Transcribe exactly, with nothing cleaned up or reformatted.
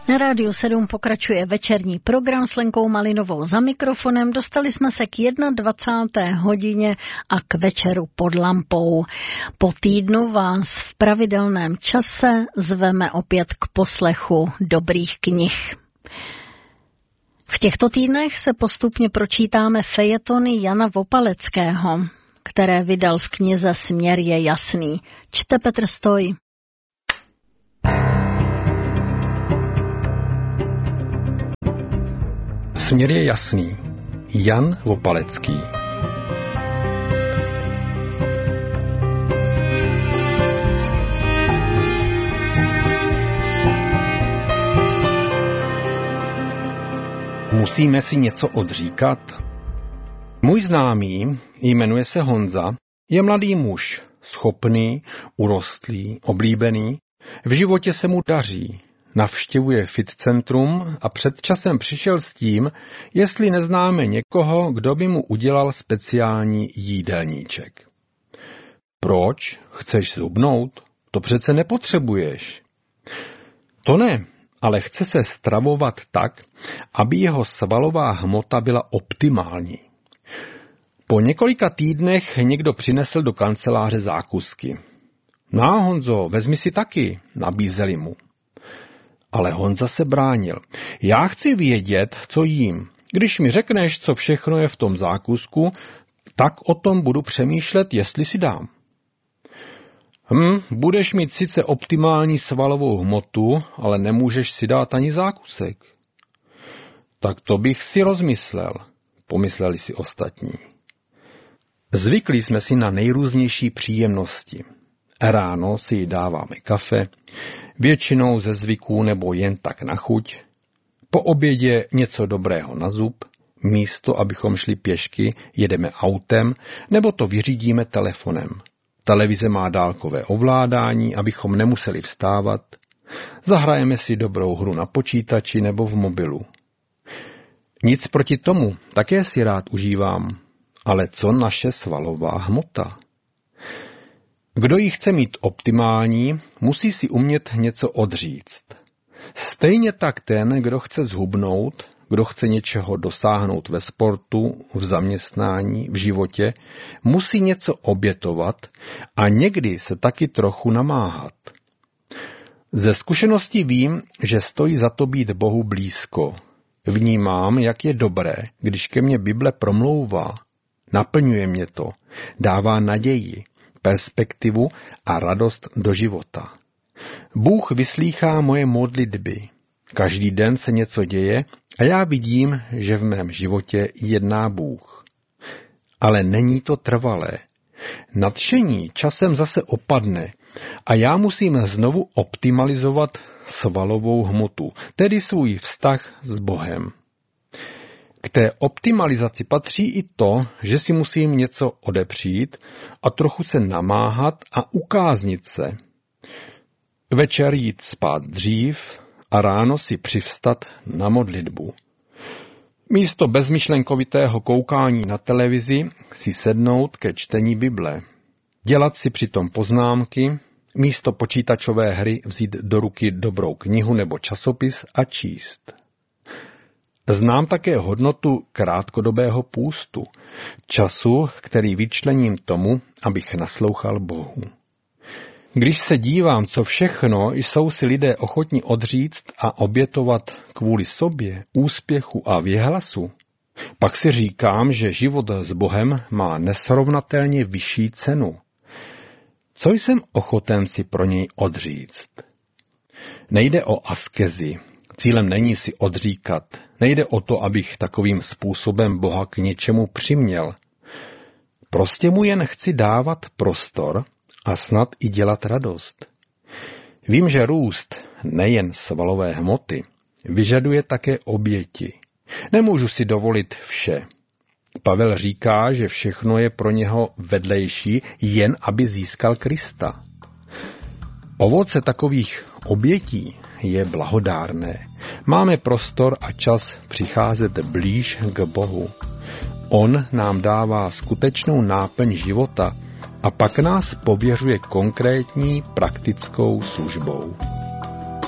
Na Rádiu sedm pokračuje večerní program s Lenkou Malinovou za mikrofonem. Dostali jsme se k dvacáté jedné hodině a k večeru pod lampou. Po týdnu vás v pravidelném čase zveme opět k poslechu dobrých knih. V těchto týdnech se postupně pročítáme fejetony Jana Vopaleckého, které vydal v knize Směr je jasný. Čte Petr Stoj. Směr je jasný. Jan Vopalecký. Musíme si něco odříkat? Můj známý, jmenuje se Honza, je mladý muž, schopný, urostlý, oblíbený, v životě se mu daří. Navštěvuje fit centrum a před časem přišel s tím, jestli neznáme někoho, kdo by mu udělal speciální jídelníček. Proč? Chceš zhubnout? To přece nepotřebuješ. To ne, ale chce se stravovat tak, aby jeho svalová hmota byla optimální. Po několika týdnech někdo přinesl do kanceláře zákusky. No, Honzo, vezmi si taky, nabízeli mu. Ale Honza se bránil. Já chci vědět, co jím. Když mi řekneš, co všechno je v tom zákusku, tak o tom budu přemýšlet, jestli si dám. Hm, budeš mít sice optimální svalovou hmotu, ale nemůžeš si dát ani zákusek. Tak to bych si rozmyslel, pomysleli si ostatní. Zvykli jsme si na nejrůznější příjemnosti. Ráno si dáváme kafe, většinou ze zvyků nebo jen tak na chuť. Po obědě něco dobrého na zub, místo abychom šli pěšky, jedeme autem nebo to vyřídíme telefonem. Televize má dálkové ovládání, abychom nemuseli vstávat. Zahrajeme si dobrou hru na počítači nebo v mobilu. Nic proti tomu, také si rád užívám. Ale co naše svalová hmota? Kdo ji chce mít optimální, musí si umět něco odříct. Stejně tak ten, kdo chce zhubnout, kdo chce něčeho dosáhnout ve sportu, v zaměstnání, v životě, musí něco obětovat a někdy se taky trochu namáhat. Ze zkušenosti vím, že stojí za to být Bohu blízko. Vnímám, jak je dobré, když ke mně Bible promlouvá. Naplňuje mě to, dává naději, perspektivu a radost do života. Bůh vyslýchá moje modlitby. Každý den se něco děje a já vidím, že v mém životě jedná Bůh. Ale není to trvalé. Nadšení časem zase opadne a já musím znovu optimalizovat svalovou hmotu, tedy svůj vztah s Bohem. K té optimalizaci patří i to, že si musím něco odepřít a trochu se namáhat a ukáznit se. Večer jít spát dřív a ráno si přivstat na modlitbu. Místo bezmyšlenkovitého koukání na televizi si sednout ke čtení Bible. Dělat si přitom poznámky, místo počítačové hry vzít do ruky dobrou knihu nebo časopis a číst. Znám také hodnotu krátkodobého půstu, času, který vyčlením tomu, abych naslouchal Bohu. Když se dívám, co všechno jsou si lidé ochotni odříct a obětovat kvůli sobě, úspěchu a věhlasu, pak si říkám, že život s Bohem má nesrovnatelně vyšší cenu. Co jsem ochoten si pro něj odříct? Nejde o askezi. Cílem není si odříkat. Nejde o to, abych takovým způsobem Boha k něčemu přiměl. Prostě mu jen chci dávat prostor a snad i dělat radost. Vím, že růst, nejen svalové hmoty, vyžaduje také oběti. Nemůžu si dovolit vše. Pavel říká, že všechno je pro něho vedlejší, jen aby získal Krista. Ovoce takových obětí je blahodárné. Máme prostor a čas přicházet blíž k Bohu. On nám dává skutečnou náplň života a pak nás pověřuje konkrétní praktickou službou.